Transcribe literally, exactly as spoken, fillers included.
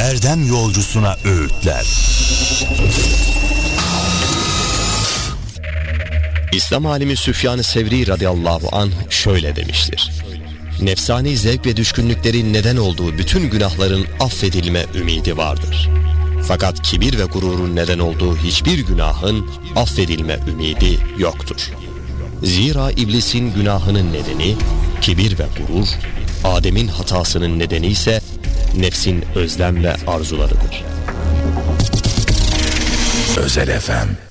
erdem yolcusuna öğütler. İslam alimi Süfyan-ı Sevri radıyallahu anh şöyle demiştir: nefsani zevk ve düşkünlüklerin neden olduğu bütün günahların affedilme ümidi vardır. Fakat kibir ve gururun neden olduğu hiçbir günahın affedilme ümidi yoktur. Zira iblisin günahının nedeni kibir ve gurur, Adem'in hatasının nedeni ise nefsin özlem ve arzularıdır. Özel F M